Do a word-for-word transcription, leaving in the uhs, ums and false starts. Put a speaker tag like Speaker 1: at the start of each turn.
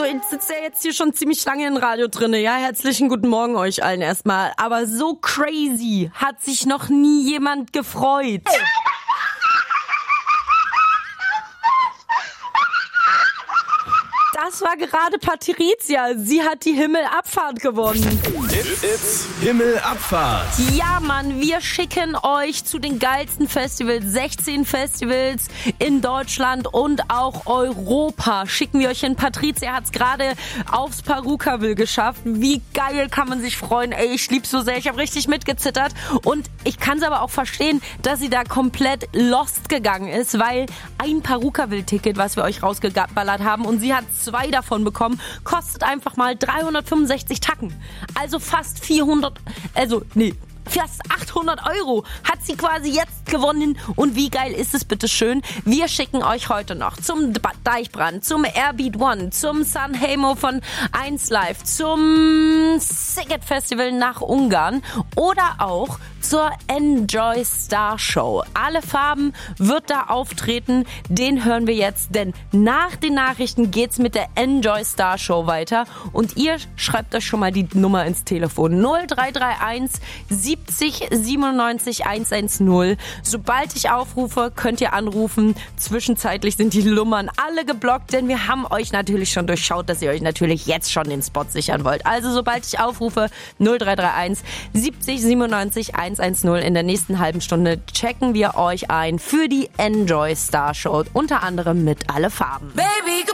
Speaker 1: ich sitze ja jetzt hier schon ziemlich lange in Radio drinne. Ja, herzlichen guten Morgen euch allen erstmal. Aber so crazy hat sich noch nie jemand gefreut. Das war gerade Patrizia. Sie hat die Himmelabfahrt gewonnen.
Speaker 2: It's, it's Himmelabfahrt.
Speaker 1: Ja, Mann, wir schicken euch zu den geilsten Festivals. sechzehn Festivals in Deutschland und auch Europa. Schicken wir euch hin. Patrizia hat's gerade aufs Perukaville geschafft. Wie geil kann man sich freuen. Ey, ich lieb's so sehr. Ich habe richtig mitgezittert. Und ich kann's aber auch verstehen, dass sie da komplett lost gegangen ist, weil ein Perukaville-Ticket, was wir euch rausgeballert haben, und sie hat zwei davon bekommen, kostet einfach mal dreihundertfünfundsechzig Tacken. Also fast vierhundert, also nee, fast achthundert Euro hat sie quasi jetzt gewonnen. Und wie geil ist es bitte schön? Wir schicken euch heute noch zum Deichbrand, zum Airbeat One, zum Sanremo von eins Live, zum Sziget Festival nach Ungarn oder auch zur Enjoy Star Show. Alle Farben wird da auftreten, den hören wir jetzt, denn nach den Nachrichten geht's mit der Enjoy Star Show weiter und ihr schreibt euch schon mal die Nummer ins Telefon null drei drei eins siebzig siebenundneunzig hundertzehn. Sobald ich aufrufe, könnt ihr anrufen. Zwischenzeitlich sind die Nummern alle geblockt, denn wir haben euch natürlich schon durchschaut, dass ihr euch natürlich jetzt schon den Spot sichern wollt. Also sobald ich aufrufe, null drei drei eins siebzig siebenundneunzig hundertzehn. In der nächsten halben Stunde checken wir euch ein für die Enjoy Star Show, unter anderem mit Alle Farben.
Speaker 3: Baby,